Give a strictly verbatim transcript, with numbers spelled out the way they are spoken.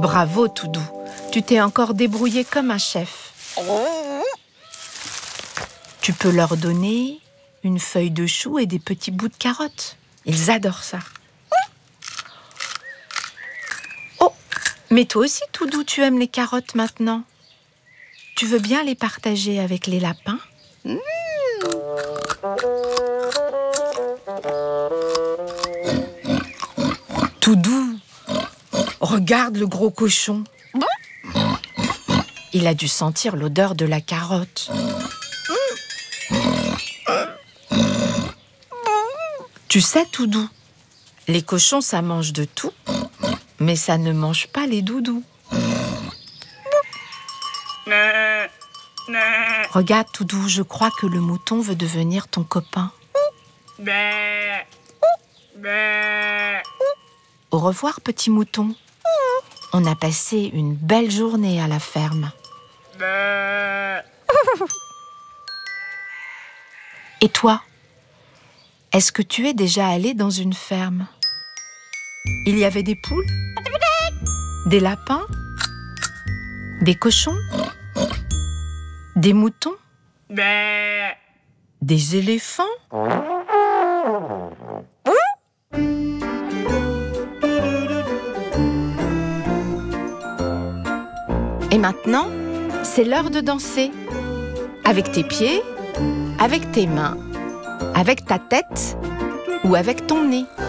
Bravo, Toudou. Tu t'es encore débrouillé comme un chef. Tu peux leur donner une feuille de chou et des petits bouts de carottes. Ils adorent ça. Oh, mais toi aussi, Toudou, tu aimes les carottes maintenant. Tu veux bien les partager avec les lapins ? Mmh. Toudou, regarde le gros cochon. Il a dû sentir l'odeur de la carotte. Tu sais, Toudou, les cochons, ça mange de tout, mais ça ne mange pas les doudous. Regarde, Toudou, je crois que le mouton veut devenir ton copain. Au revoir, petit mouton. On a passé une belle journée à la ferme. Et toi ? Est-ce que tu es déjà allé dans une ferme ? Il y avait des poules ? Des lapins ? Des cochons ? Des moutons ? Des éléphants ? Et maintenant, c'est l'heure de danser. Avec tes pieds, avec tes mains, avec ta tête ou avec ton nez.